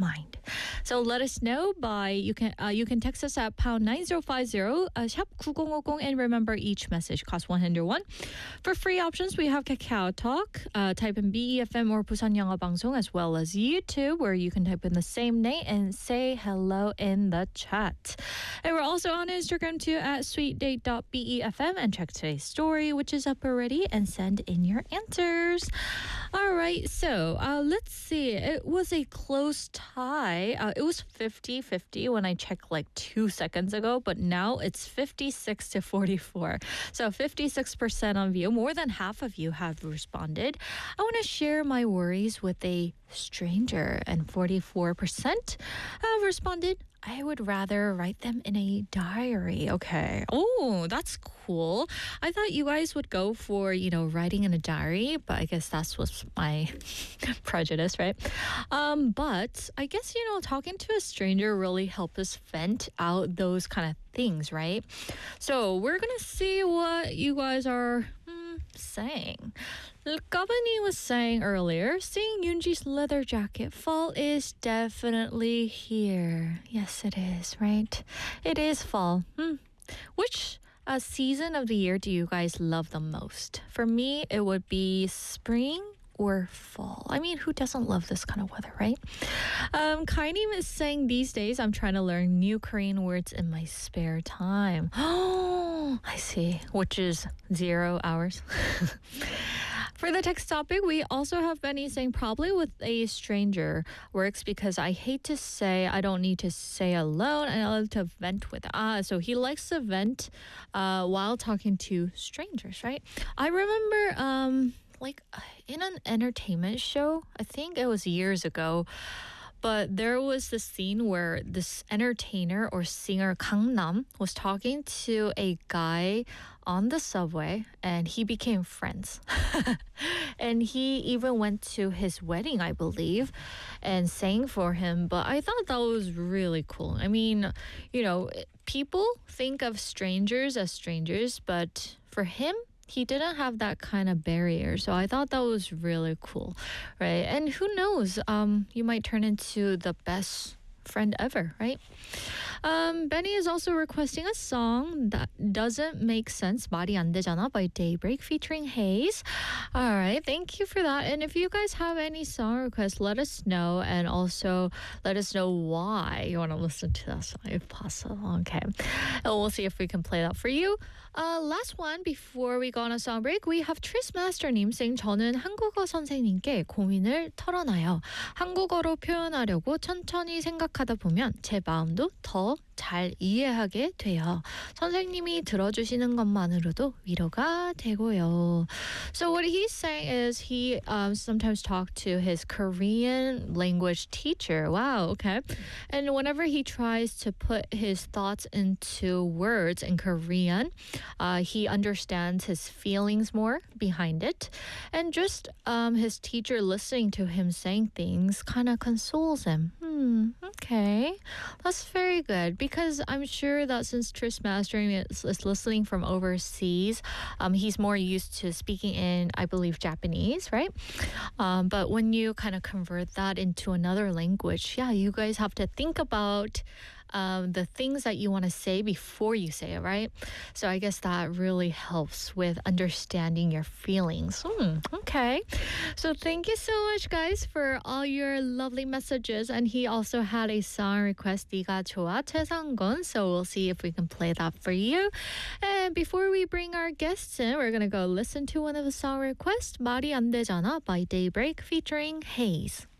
mind. So let us know by you can text us at pound 9050 샵 9050 and remember each message costs 101. For free options we have Kakao Talk, type in BEFM or Busan 영어 방송, as well as YouTube where you can type in the same name and say hello in the chat. And we're also on Instagram too at sweetdate.befm, and check today's story which is up already and send in your answers. All right, so let's see. It was a close tie. It was 50-50 when I checked like 2 seconds ago, but now it's 56-44. So 56% of you, more than half of you have responded. I want to share my worries with a stranger, and 44% have responded, I would rather write them in a diary. Okay. Oh, that's cool. I thought you guys would go for, writing in a diary, but I guess that's what's my prejudice, right? But I guess, talking to a stranger really helps us vent out those kind of things, right? So we're going to see what you guys are saying. Gavani was saying earlier, seeing Yoonji's leather jacket, fall is definitely here. Yes, it is, right? It is fall. Which season of the year do you guys love the most? For me, it would be spring or fall. I mean, who doesn't love this kind of weather, right? Kainim is saying these days I'm trying to learn new Korean words in my spare time. Oh, I see. Which is 0 hours. For the text topic, we also have Benny saying probably with a stranger works because I hate to say I don't need to say alone and I love to vent with. So he likes to vent while talking to strangers, right? I remember in an entertainment show, I think it was years ago, but there was this scene where this entertainer or singer Kang Nam was talking to a guy on the subway and he became friends. And he even went to his wedding, I believe, and sang for him. But I thought that was really cool. I mean, people think of strangers as strangers, but for him, he didn't have that kind of barrier. So I thought that was really cool, right? And who knows, you might turn into the best friend ever, right? Benny is also requesting a song that doesn't make sense, 말이 안 되잖아 by Daybreak featuring Hayes. All right, thank you for that. And if you guys have any song requests, let us know, and also let us know why you want to listen to that song if possible. Okay, and we'll see if we can play that for you. Last one before we go on a song break, we have Trismaster님 saying 저는 한국어 선생님께 고민을 털어놔요. 한국어로 표현하려고 천천히 생각하다 보면 제 마음도 더 잘 이해하게 돼요. 선생님이 들어주시는 것만으로도 위로가 되고요. So what he's saying is he sometimes talked to his Korean language teacher. Wow, okay. And whenever he tries to put his thoughts into words in Korean, he understands his feelings more behind it. And just his teacher listening to him saying things kind of consoles him. Okay. That's very good. Because I'm sure that since Tris Mastering is listening from overseas, he's more used to speaking in, I believe, Japanese, right? But when you kind of convert that into another language, you guys have to think about the things that you want to say before you say it, right? So I guess that really helps with understanding your feelings. Okay. So thank you so much, guys, for all your lovely messages. And he also had a song request, 네가 좋아, 최상건. So we'll see if we can play that for you. And before we bring our guests in, we're going to go listen to one of the song requests, 말이 안 되잖아 by Daybreak featuring Hayes.